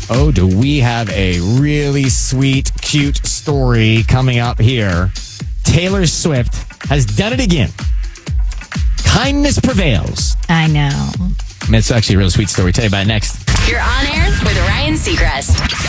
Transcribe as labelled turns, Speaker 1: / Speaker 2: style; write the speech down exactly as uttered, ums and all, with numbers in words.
Speaker 1: Oh, do we have a really sweet, cute story coming up here. Taylor Swift has done it again. Kindness prevails.
Speaker 2: I know.
Speaker 1: It's actually a real sweet story. Tell you about it next.
Speaker 3: You're on air with Ryan Seacrest.